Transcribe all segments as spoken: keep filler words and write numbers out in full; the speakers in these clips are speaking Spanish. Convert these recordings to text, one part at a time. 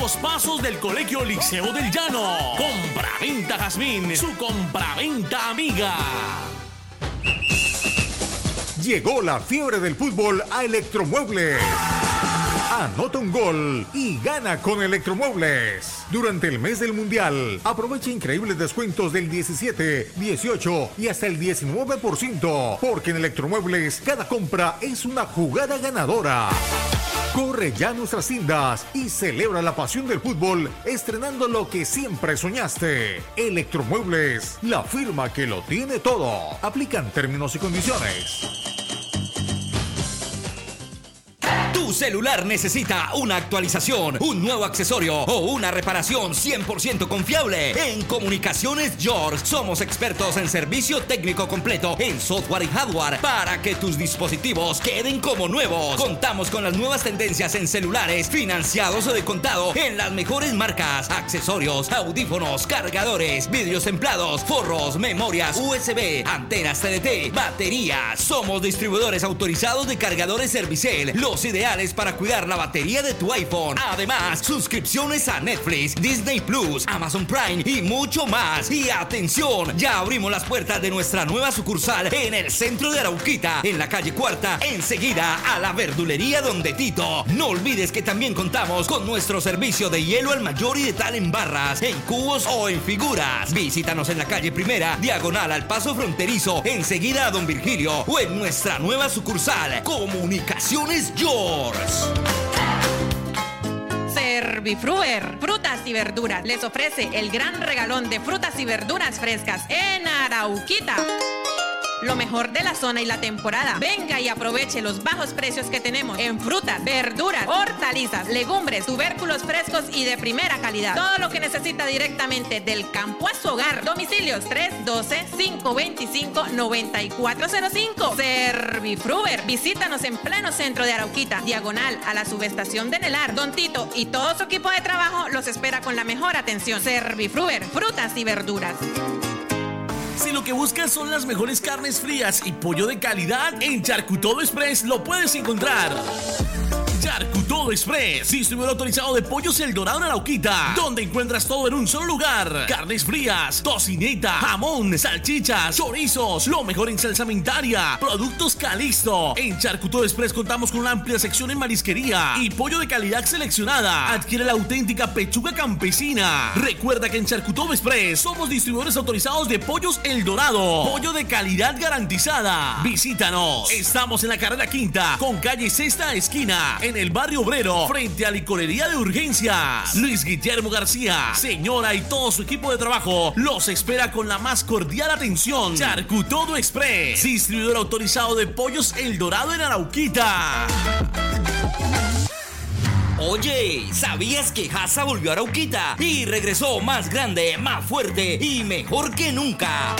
los pasos del Colegio Liceo del Llano. Compraventa Jazmín, su compraventa amiga. Llegó la fiebre del fútbol a Electromuebles. Anota un gol y gana con Electromuebles. Durante el mes del Mundial, aprovecha increíbles descuentos del diecisiete, dieciocho y hasta el diecinueve por ciento, porque en Electromuebles cada compra es una jugada ganadora. Corre ya a nuestras tiendas y celebra la pasión del fútbol estrenando lo que siempre soñaste. Electromuebles, la firma que lo tiene todo. Aplican términos y condiciones. Tu celular necesita una actualización, un nuevo accesorio o una reparación cien por ciento confiable. En Comunicaciones George somos expertos en servicio técnico completo en software y hardware para que tus dispositivos queden como nuevos. Contamos con las nuevas tendencias en celulares financiados o de contado en las mejores marcas, accesorios, audífonos, cargadores, vidrios templados, forros, memorias U S B, antenas T D T, baterías. Somos distribuidores autorizados de cargadores Servicel, los ideales para cuidar la batería de tu iPhone. Además, suscripciones a Netflix, Disney Plus, Amazon Prime y mucho más. Y atención, ya abrimos las puertas de nuestra nueva sucursal en el centro de Arauquita, en la calle Cuarta, enseguida a la verdulería Donde Tito. No olvides que también contamos con nuestro servicio de hielo al mayor y de tal en barras, en cubos o en figuras. Visítanos en la calle Primera, diagonal al paso fronterizo, enseguida a Don Virgilio, o en nuestra nueva sucursal, Comunicaciones George. Servifruer, frutas y verduras, les ofrece el gran regalón de frutas y verduras frescas en Arauquita. Lo mejor de la zona y la temporada. Venga y aproveche los bajos precios que tenemos en frutas, verduras, hortalizas, legumbres, tubérculos frescos y de primera calidad. Todo lo que necesita directamente del campo a su hogar. Domicilios tres uno dos, cinco dos cinco, nueve cuatro cero cinco. Servifruer. Visítanos en pleno centro de Arauquita, diagonal a la subestación de Nelar. Don Tito y todo su equipo de trabajo los espera con la mejor atención. Servifruer, frutas y verduras. Si lo que buscas son las mejores carnes frías y pollo de calidad, en Charcutodo Express lo puedes encontrar. Charcutodo Express, distribuidor autorizado de Pollos El Dorado en Arauquita, donde encuentras todo en un solo lugar: carnes frías, tocineta, jamón, salchichas, chorizos, lo mejor en salsamentaria, productos Calixto. En Charcutodo Express contamos con una amplia sección en marisquería y pollo de calidad seleccionada. Adquiere la auténtica pechuga campesina. Recuerda que en Charcutodo Express somos distribuidores autorizados de Pollos El Dorado, pollo de calidad garantizada. Visítanos. Estamos en la carrera quinta con calle Sexta esquina, en el barrio obrero, frente a Licorería de Urgencias. Luis Guillermo García, señora y todo su equipo de trabajo los espera con la más cordial atención. Charcutodo Express, distribuidor autorizado de Pollos El Dorado en Arauquita. Oye, ¿sabías que Hasa volvió a Arauquita y regresó más grande, más fuerte y mejor que nunca?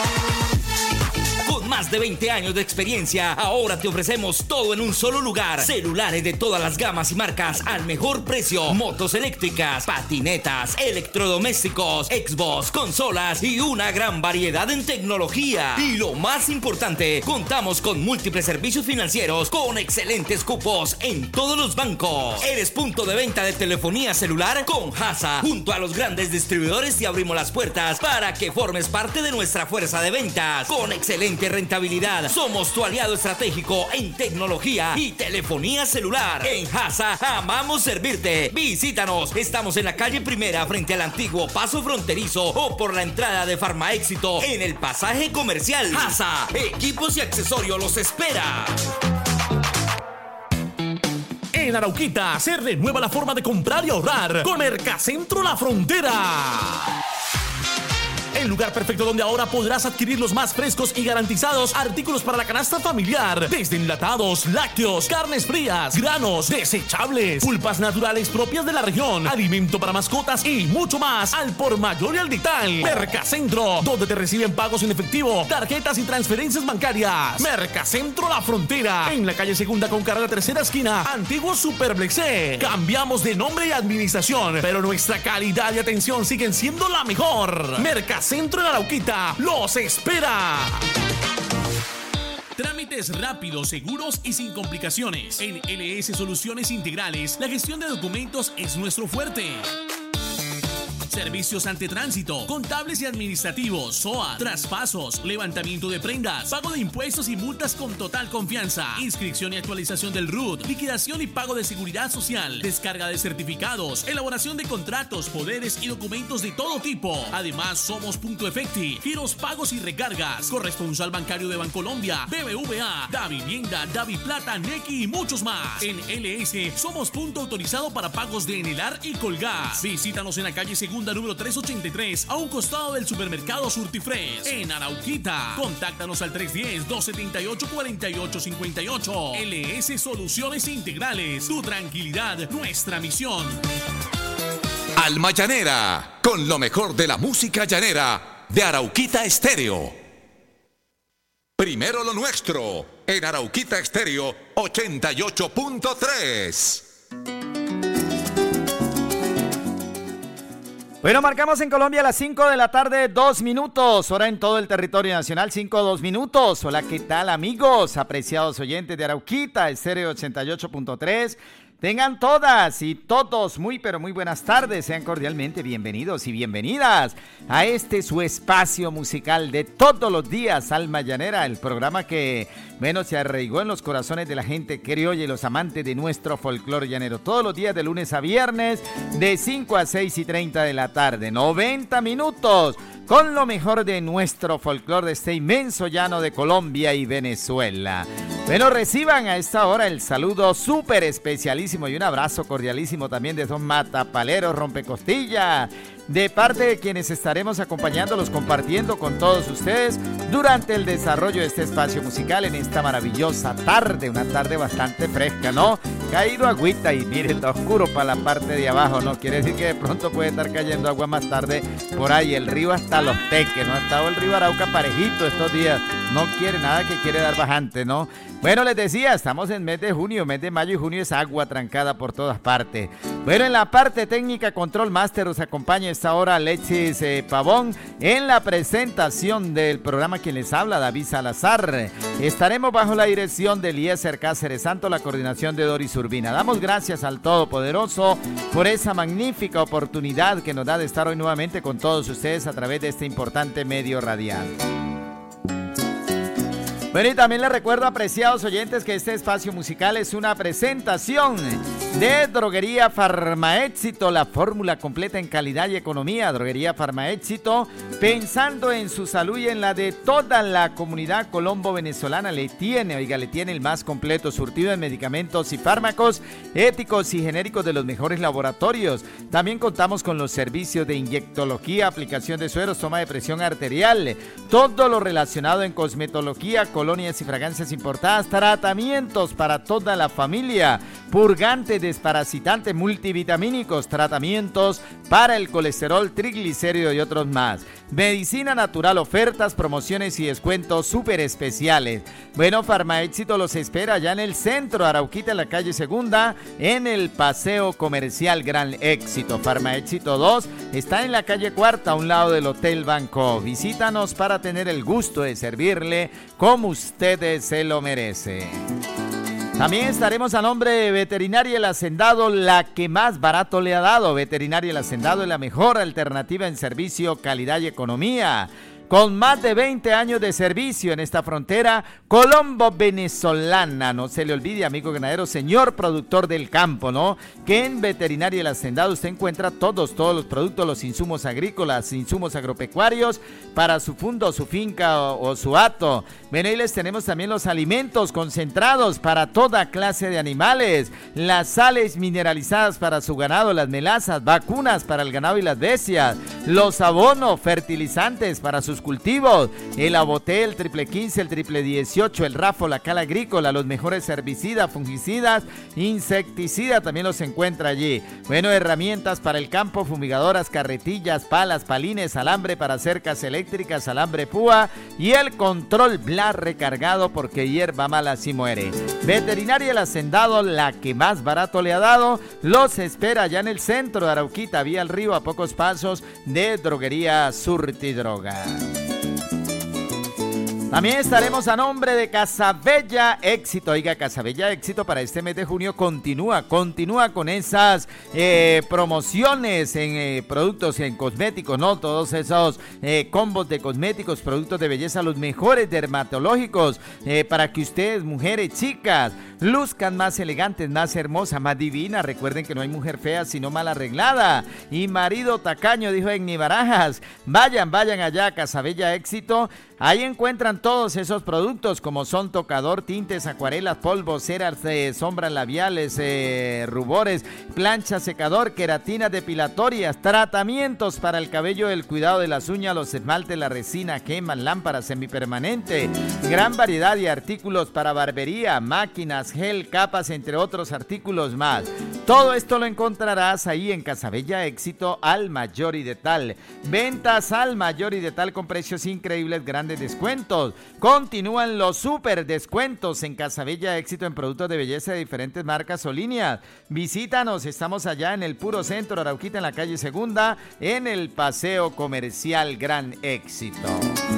Con más de veinte años de experiencia, ahora te ofrecemos todo en un solo lugar. Celulares de todas las gamas y marcas al mejor precio, motos eléctricas, patinetas, electrodomésticos, Xbox, consolas y una gran variedad en tecnología. Y lo más importante, contamos con múltiples servicios financieros con excelentes cupos en todos los bancos. Eres punto de venta de telefonía celular con Hasa. Junto a los grandes distribuidores te abrimos las puertas para que formes parte de nuestra fuerza de ventas con excelente rentabilidad. Somos tu aliado estratégico en tecnología y telefonía celular. En Hasa amamos servirte. Visítanos. Estamos en la calle Primera frente al antiguo paso fronterizo o por la entrada de Farmaéxito en el pasaje comercial. Hasa, equipos y accesorios los espera. En Arauquita se renueva la forma de comprar y ahorrar con Mercacentro La Frontera. El lugar perfecto donde ahora podrás adquirir los más frescos y garantizados artículos para la canasta familiar, desde enlatados, lácteos, carnes frías, granos, desechables, pulpas naturales propias de la región, alimento para mascotas y mucho más al por mayor y al detalle. Mercacentro, donde te reciben pagos en efectivo, tarjetas y transferencias bancarias. Mercacentro La Frontera, en la calle Segunda con carrera Tercera esquina, antiguo Superblexé. Cambiamos de nombre y administración, pero nuestra calidad y atención siguen siendo la mejor. Mercacentro Centro en Arauquita los espera. Trámites rápidos, seguros y sin complicaciones. En L S Soluciones Integrales, la gestión de documentos es nuestro fuerte. Servicios ante tránsito, contables y administrativos, S O A, traspasos, levantamiento de prendas, pago de impuestos y multas con total confianza, inscripción y actualización del R U T, liquidación y pago de seguridad social, descarga de certificados, elaboración de contratos, poderes y documentos de todo tipo. Además, somos Punto Efecti, giros, pagos y recargas, corresponsal bancario de Bancolombia, B B V A, Da Vivienda, Davi Plata, Nequi y muchos más. En L S somos punto autorizado para pagos de Enelar y Colgas. Visítanos en la calle Segunda número trescientos ochenta y tres, a un costado del supermercado Surtifresh, en Arauquita. Contáctanos al tres uno cero, dos siete ocho, cuatro ocho cinco ocho. L S Soluciones Integrales, tu tranquilidad, nuestra misión. Alma Llanera, con lo mejor de la música llanera de Arauquita Estéreo. Primero lo nuestro, en Arauquita Estéreo ochenta y ocho punto tres. Bueno, marcamos en Colombia a las cinco de la tarde, dos minutos, hora en todo el territorio nacional, cinco, dos minutos. Hola, ¿qué tal, amigos? Apreciados oyentes de Arauquita, Estéreo ochenta y ocho punto tres. Tengan todas y todos muy pero muy buenas tardes, sean cordialmente bienvenidos y bienvenidas a este su espacio musical de todos los días, Alma Llanera, el programa que menos se arraigó en los corazones de la gente criolla y los amantes de nuestro folclore llanero, todos los días de lunes a viernes de cinco a seis y treinta de la tarde, noventa minutos con lo mejor de nuestro folclore de este inmenso llano de Colombia y Venezuela. Bueno, reciban a esta hora el saludo súper especialísimo y un abrazo cordialísimo también de dos matapaleros rompecostillas, de parte de quienes estaremos acompañándolos, compartiendo con todos ustedes durante el desarrollo de este espacio musical en esta maravillosa tarde, una tarde bastante fresca, ¿no? Caído agüita y miren, está oscuro para la parte de abajo, ¿no? Quiere decir que de pronto puede estar cayendo agua más tarde por ahí, el río hasta Los Teques, ¿no? Ha estado el río Arauca parejito estos días, no quiere nada que quiere dar bajante, ¿no? Bueno, les decía, estamos en mes de junio, mes de mayo y junio es agua trancada por todas partes. Bueno, en la parte técnica, Control Master, os acompaña esta hora Alexis eh, Pavón. En la presentación del programa, quien les habla, David Salazar. Estaremos bajo la dirección de Eliezer Cáceres Santo, la coordinación de Doris Urbina. Damos gracias al Todopoderoso por esa magnífica oportunidad que nos da de estar hoy nuevamente con todos ustedes a través de este importante medio radial. Bueno, y también les recuerdo, apreciados oyentes, que este espacio musical es una presentación de Droguería Farmaéxito, la fórmula completa en calidad y economía. Droguería Farmaéxito, pensando en su salud y en la de toda la comunidad colombo-venezolana, le tiene, oiga, le tiene el más completo surtido de medicamentos y fármacos éticos y genéricos de los mejores laboratorios. También contamos con los servicios de inyectología, aplicación de sueros, toma de presión arterial, todo lo relacionado en cosmetología, colonias y fragancias importadas, tratamientos para toda la familia, purgantes, desparasitantes, multivitamínicos, tratamientos para el colesterol, triglicérido y otros más. Medicina natural, ofertas, promociones y descuentos súper especiales. Bueno, Farmaéxito los espera ya en el centro, Arauquita, en la calle Segunda, en el Paseo Comercial Gran Éxito. Farmaéxito dos está en la calle Cuarta, a un lado del Hotel Banco. Visítanos para tener el gusto de servirle como ustedes se lo merece. También estaremos a nombre de Veterinaria El Hacendado, la que más barato le ha dado. Veterinaria El Hacendado es la mejor alternativa en servicio, calidad y economía. Con más de veinte años de servicio en esta frontera colombo-venezolana. No se le olvide, amigo ganadero, señor productor del campo, ¿no? Que en Veterinaria El Hacendado usted encuentra todos, todos los productos, los insumos agrícolas, insumos agropecuarios para su fundo, su finca o, o su hato. Bueno, ahí les tenemos también los alimentos concentrados para toda clase de animales, las sales mineralizadas para su ganado, las melazas, vacunas para el ganado y las bestias, los abonos, fertilizantes para sus cultivos, el aboté, el triple quince, el triple dieciocho, el rafo, la cal agrícola, los mejores herbicidas, fungicidas, insecticidas, también los encuentra allí. Bueno, herramientas para el campo, fumigadoras, carretillas, palas, palines, alambre para cercas eléctricas, alambre púa y el control bla recargado, porque hierba mala si muere. Veterinaria El Hacendado, la que más barato le ha dado, los espera ya en el centro de Arauquita, vía el río, a pocos pasos de Droguería Surtidroga. También estaremos a nombre de Casabella Éxito. Oiga, Casabella Éxito para este mes de junio continúa, continúa con esas eh, promociones en eh, productos, en cosméticos, ¿no? Todos esos eh, combos de cosméticos, productos de belleza, los mejores dermatológicos, eh, para que ustedes, mujeres, chicas, luzcan más elegantes, más hermosas, más divinas. Recuerden que no hay mujer fea, sino mal arreglada. Y marido tacaño, dijo Egni Barajas. Vayan, vayan allá a Casabella Éxito. Ahí encuentran todos esos productos como son tocador, tintes, acuarelas, polvos, ceras, eh, sombras labiales, eh, rubores, plancha, secador, queratinas depilatorias, tratamientos para el cabello, el cuidado de las uñas, los esmaltes, la resina, gemas, lámparas, semipermanente, gran variedad de artículos para barbería, máquinas, gel, capas, entre otros artículos más. Todo esto lo encontrarás ahí en Casabella Éxito al mayor y de tal. Ventas al mayor y de tal con precios increíbles, grandes descuentos. Continúan los super descuentos en Casabella Éxito en productos de belleza de diferentes marcas o líneas. Visítanos, estamos allá en el puro centro Arauquita, en la calle Segunda, en el Paseo Comercial Gran Éxito.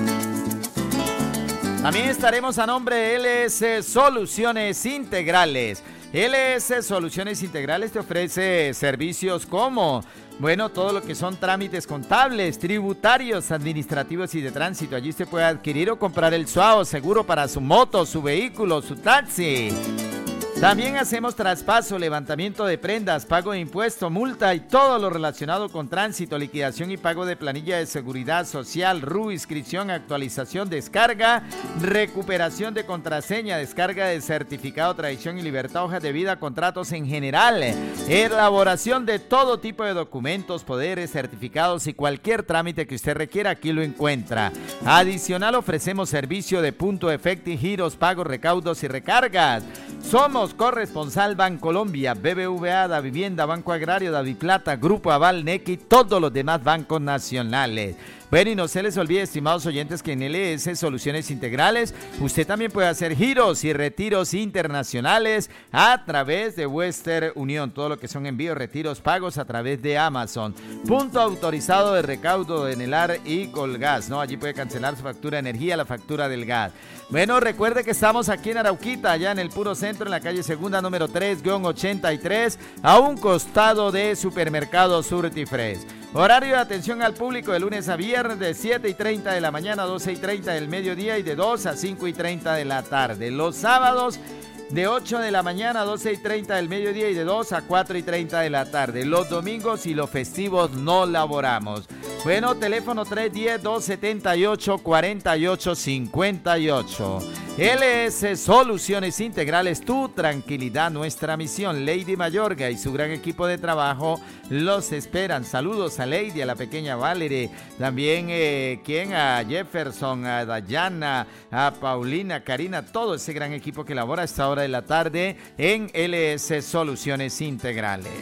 También estaremos a nombre de L S Soluciones Integrales. L S Soluciones Integrales te ofrece servicios como, bueno, todo lo que son trámites contables, tributarios, administrativos y de tránsito. Allí usted puede adquirir o comprar el SUAO, seguro para su moto, su vehículo, su taxi. También hacemos traspaso, levantamiento de prendas, pago de impuesto, multa y todo lo relacionado con tránsito, liquidación y pago de planilla de seguridad social, R U, inscripción, actualización, descarga, recuperación de contraseña, descarga de certificado, tradición y libertad, hojas de vida, contratos en general, elaboración de todo tipo de documentos, poderes, certificados y cualquier trámite que usted requiera, aquí lo encuentra. Adicional, ofrecemos servicio de punto, efecto y giros, pagos, recaudos y recargas. Somos corresponsal Bancolombia, B B V A, Da Vivienda, Banco Agrario, Daviplata, Grupo Aval, N E C y todos los demás bancos nacionales. Bueno, y no se les olvide, estimados oyentes, que en L S Soluciones Integrales usted también puede hacer giros y retiros internacionales a través de Western Unión. Todo lo que son envíos, retiros, pagos a través de Amazon. Punto autorizado de recaudo de Enelar y Colgas, ¿no? Allí puede cancelar su factura de energía, la factura del gas. Bueno, recuerde que estamos aquí en Arauquita, allá en el puro centro, en la calle Segunda, número tres ochenta y tres, a un costado de Supermercado Surtifresh. Horario de atención al público de lunes a viernes de siete y treinta de la mañana a doce y treinta del mediodía y de dos a cinco y treinta de la tarde. Los sábados de ocho de la mañana a doce y treinta del mediodía y de dos a cuatro y treinta de la tarde. Los domingos y los festivos no laboramos. Bueno, teléfono tres uno cero, dos siete ocho, cuatro ocho cinco ocho. L S Soluciones Integrales, tu tranquilidad, nuestra misión. Lady Mayorga y su gran equipo de trabajo los esperan. Saludos a Lady, a la pequeña Valerie, también eh, ¿quién? A Jefferson, a Dayana, a Paulina, Karina, todo ese gran equipo que labora a esta hora de la tarde en L S Soluciones Integrales.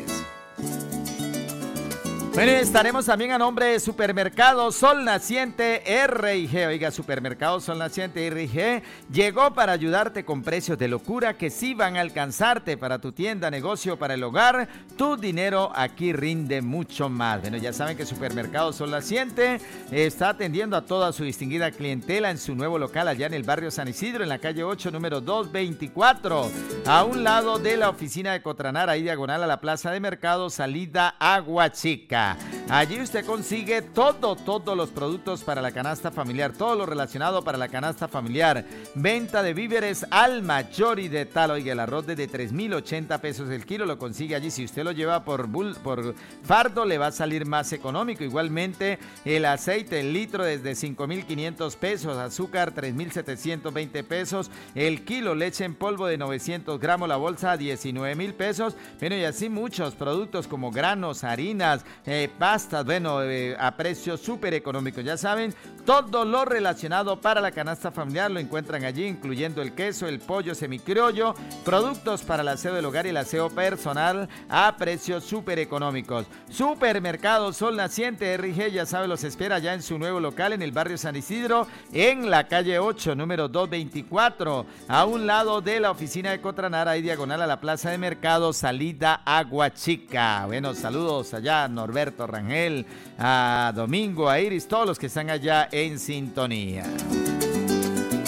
Bueno, estaremos también a nombre de Supermercado Sol Naciente R y G. Oiga, Supermercado Sol Naciente R y G llegó para ayudarte con precios de locura que sí van a alcanzarte para tu tienda, negocio, para el hogar. Tu dinero aquí rinde mucho más. Bueno, ya saben que Supermercado Sol Naciente está atendiendo a toda su distinguida clientela en su nuevo local allá en el barrio San Isidro, en la calle ocho, número doscientos veinticuatro, a un lado de la oficina de Cotranar, ahí diagonal a la plaza de mercado, salida Agua Chica. Allí usted consigue todo, todos los productos para la canasta familiar, todo lo relacionado para la canasta familiar. Venta de víveres al mayor y de tal. Oiga, el arroz de tres mil ochenta pesos el kilo lo consigue allí. Si usted lo lleva por, bull, por fardo, le va a salir más económico. Igualmente, el aceite, el litro desde cinco mil quinientos pesos, azúcar tres mil setecientos veinte pesos, el kilo, leche en polvo de novecientos gramos, la bolsa diecinueve mil pesos. Bueno, y así muchos productos como granos, harinas, eh, pastas, bueno, eh, a precios súper económicos. Ya saben, todo lo relacionado para la canasta familiar lo encuentran allí, incluyendo el queso, el pollo semicriollo, productos para el aseo del hogar y el aseo personal a precios súper económicos. Supermercado Sol Naciente R G, ya sabe, los espera ya en su nuevo local en el barrio San Isidro, en la calle ocho, número doscientos veinticuatro, a un lado de la oficina de Cotranar, ahí diagonal a la plaza de mercado, salida Agua Chica. Bueno, saludos allá a Norberto Rangel, a Domingo, a Iris, todos los que están allá en sintonía.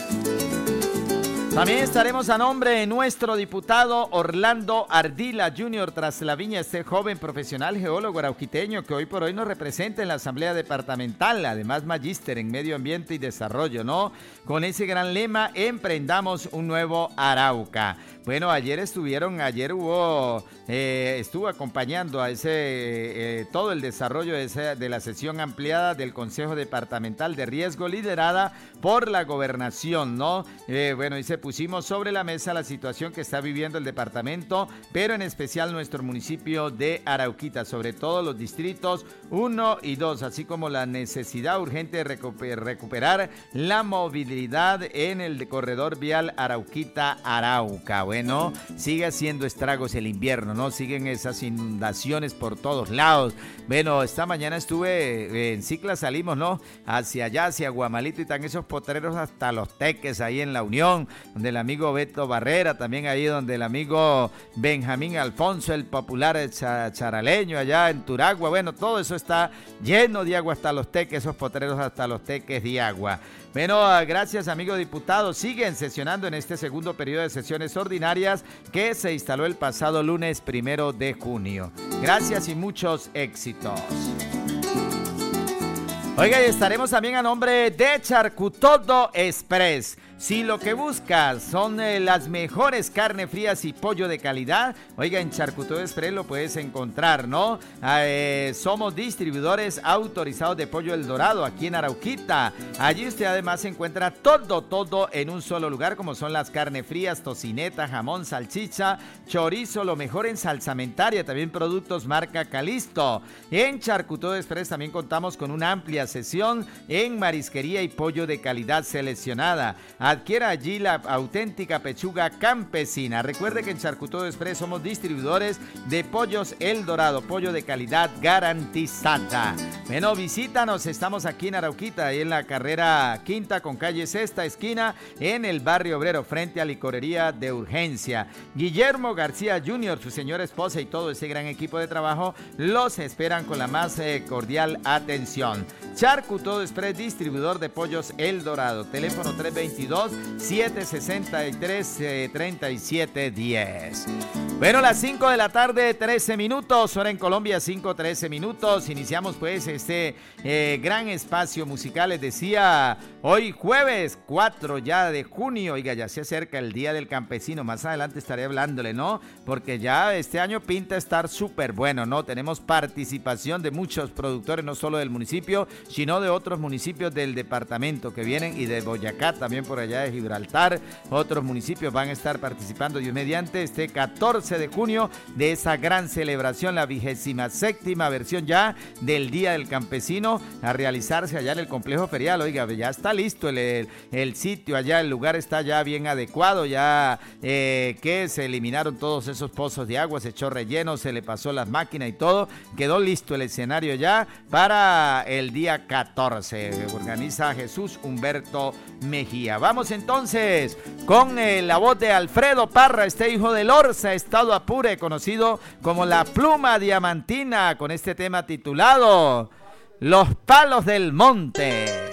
También estaremos a nombre de nuestro diputado Orlando Ardila junior tras la viña, este joven profesional geólogo arauquiteño que hoy por hoy nos representa en la Asamblea Departamental, además magíster en Medio Ambiente y Desarrollo, ¿no? Con ese gran lema, emprendamos un nuevo Arauca. Bueno, ayer estuvieron, ayer hubo, eh, estuvo acompañando a ese, eh, todo el desarrollo de, ese, de la sesión ampliada del Consejo Departamental de Riesgo liderada por la Gobernación, ¿no? Eh, bueno, y se pusimos sobre la mesa la situación que está viviendo el departamento, pero en especial nuestro municipio de Arauquita, sobre todo los distritos uno y dos, así como la necesidad urgente de recuper, recuperar la movilidad en el corredor vial Arauquita-Arauca. Bueno, sigue haciendo estragos el invierno, ¿no? Siguen esas inundaciones por todos lados. Bueno, esta mañana estuve en Cicla, salimos, ¿no? Hacia allá, hacia Guamalito, y están esos potreros hasta Los Teques, ahí en La Unión, donde el amigo Beto Barrera, también ahí donde el amigo Benjamín Alfonso, el popular charaleño, allá en Turagua. Bueno, todo eso está lleno de agua hasta Los Teques, esos potreros hasta Los Teques de agua. Bueno, gracias, amigo diputado. Siguen sesionando en este segundo periodo de sesiones ordinarias que se instaló el pasado lunes primero de junio. Gracias y muchos éxitos. Oiga, y estaremos también a nombre de Charcutodo Express. Si lo que buscas son eh, las mejores carnes frías y pollo de calidad, oiga, en Charcutodo Express lo puedes encontrar, ¿no? Eh, somos distribuidores autorizados de Pollo El Dorado aquí en Arauquita. Allí usted además encuentra todo, todo en un solo lugar, como son las carnes frías, tocineta, jamón, salchicha, chorizo, lo mejor en salsamentaria, también productos marca Calisto. En Charcutodo Express también contamos con una amplia sesión en marisquería y pollo de calidad seleccionada. Adquiera allí la auténtica pechuga campesina. Recuerde que en Charcutodo Express somos distribuidores de Pollos El Dorado, pollo de calidad garantizada. Bueno, visítanos, estamos aquí en Arauquita, ahí en la carrera quinta con calle Sexta, esquina, en el barrio obrero, frente a Licorería de Urgencia. Guillermo García junior, su señora esposa y todo ese gran equipo de trabajo los esperan con la más eh, cordial atención. Charcutodo Express, distribuidor de Pollos El Dorado. Teléfono tres dos dos, siete seis tres, tres siete uno cero. Bueno, las cinco de la tarde, trece minutos, hora en Colombia, cinco, trece minutos. Iniciamos pues este eh, gran espacio musical, les decía, hoy jueves cuatro ya de junio, oiga, ya se acerca el Día del Campesino, más adelante estaré hablándole, ¿no? Porque ya este año pinta estar súper bueno, ¿no? Tenemos participación de muchos productores, no solo del municipio, sino de otros municipios del departamento que vienen, y de Boyacá, también por allá de Gibraltar, otros municipios van a estar participando, Dios mediante, este catorce de junio de esa gran celebración, la vigésima séptima versión ya del Día del Campesino, a realizarse allá en el complejo ferial. Oiga, ya está listo el, el, el sitio allá, el lugar está ya bien adecuado, ya eh, que se eliminaron todos esos pozos de agua, se echó relleno, se le pasó las máquinas y todo, quedó listo el escenario ya para el día catorce, organiza Jesús Humberto Mejía. Vamos entonces con eh, la voz de Alfredo Parra, este hijo de Lorza, Estado Apure, conocido como la Pluma Diamantina, con este tema titulado Los Palos del Monte.